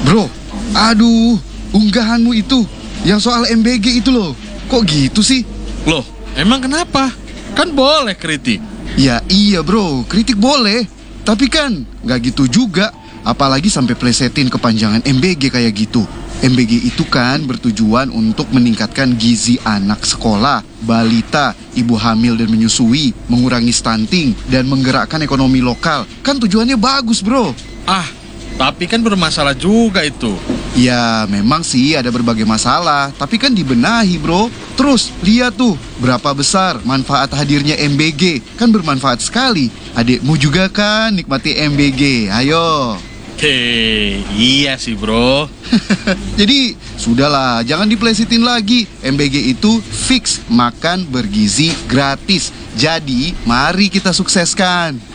Bro, aduh, unggahanmu itu, yang soal MBG itu loh. Kok gitu sih? Loh, emang kenapa? Kan boleh kritik. Ya iya bro, kritik boleh. Tapi kan nggak gitu juga. Apalagi sampai plesetin kepanjangan MBG kayak gitu. MBG itu kan bertujuan untuk meningkatkan gizi anak sekolah, balita, ibu hamil dan menyusui, mengurangi stunting, dan menggerakkan ekonomi lokal. Kan tujuannya bagus bro. Ah, tapi kan bermasalah juga itu. Ya memang sih ada berbagai masalah, tapi kan dibenahi bro. Terus lihat tuh berapa besar manfaat hadirnya MBG. Kan bermanfaat sekali. Adikmu juga kan nikmati MBG, ayo. Hei, iya sih bro. Jadi sudahlah, jangan diplesetin lagi. MBG itu fix makan bergizi gratis. Jadi mari kita sukseskan.